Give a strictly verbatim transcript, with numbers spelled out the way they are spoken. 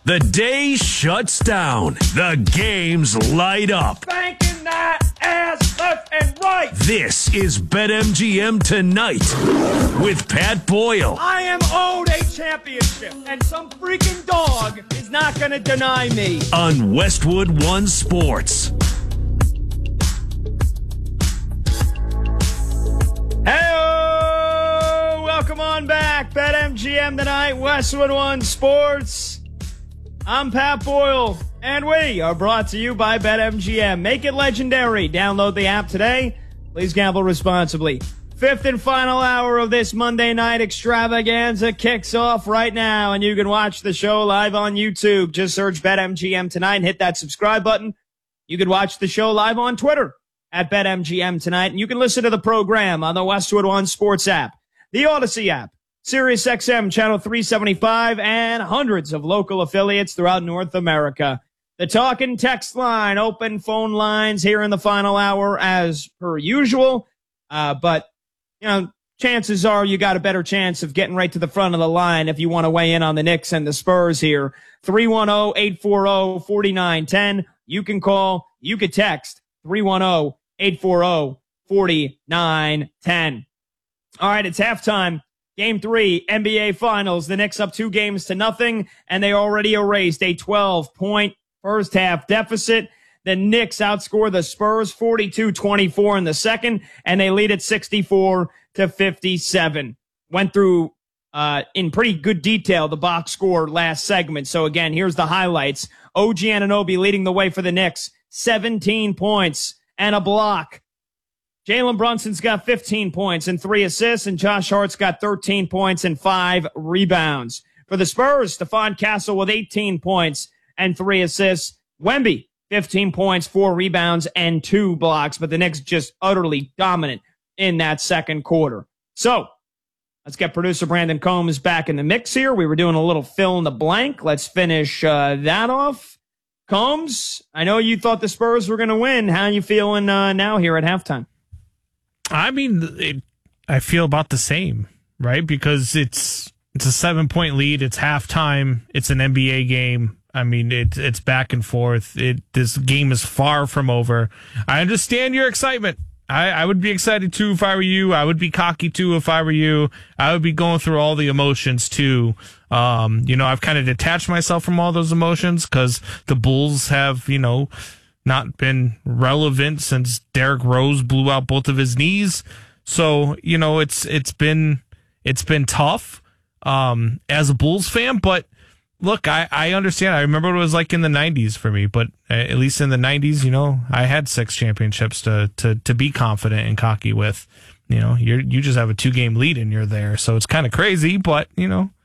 The day shuts down. The games light up. Banking that ass left and right. This is BetMGM Tonight with Pat Boyle. I am owed a championship, and some freaking dog is not going to deny me. On Westwood One Sports. Hey, welcome on back. BetMGM Tonight, Westwood One Sports. I'm Pat Boyle, and we are brought to you by BetMGM. Make it legendary. Download the app today. Please gamble responsibly. Fifth and final hour of this Monday night extravaganza kicks off right now, and you can watch the show live on YouTube. Just search BetMGM Tonight and hit that subscribe button. You can watch the show live on Twitter at BetMGM Tonight, and you can listen to the program on the Westwood One Sports app, the Odyssey app, Sirius X M Channel three seventy-five, and hundreds of local affiliates throughout North America. The talk and text line, open phone lines here in the final hour as per usual. Uh, but, you know, chances are you got a better chance of getting right to the front of the line if you want to weigh in on the Knicks and the Spurs here. three one zero, eight four zero, four nine one zero. You can call, you can text three one zero, eight four zero, four nine one zero. All right, it's halftime. Game three, N B A Finals. The Knicks up two games to nothing, and they already erased a twelve-point first half deficit. The Knicks outscore the Spurs forty-two twenty-four in the second, and they lead at sixty-four to fifty-seven. Went through uh, in pretty good detail the box score last segment. So again, here's the highlights. O G Anunoby leading the way for the Knicks, seventeen points and a block. Jalen Brunson's got fifteen points and three assists, and Josh Hart's got thirteen points and five rebounds. For the Spurs, Stephon Castle with eighteen points and three assists. Wemby, fifteen points, four rebounds, and two blocks. But the Knicks just utterly dominant in that second quarter. So let's get producer Brandon Combs back in the mix here. We were doing a little fill in the blank. Let's finish uh, that off. Combs, I know you thought the Spurs were going to win. How are you feeling uh, now here at halftime? I mean, it, I feel about the same, right? Because it's it's a seven-point lead. It's halftime. It's an N B A game. I mean, it, it's back and forth. It This game is far from over. I understand your excitement. I, I would be excited, too, if I were you. I would be cocky, too, if I were you. I would be going through all the emotions, too. Um, you know, I've kind of detached myself from all those emotions because the Bulls have, you know, not been relevant since Derrick Rose blew out both of his knees. So, you know, it's it's been it's been tough um, as a Bulls fan. But look, I, I understand. I remember what it was like in the nineties for me. But at least in the nineties, you know, I had six championships to to to be confident and cocky with. You know, you you just have a two game lead and you're there. So it's kind of crazy. But, you know,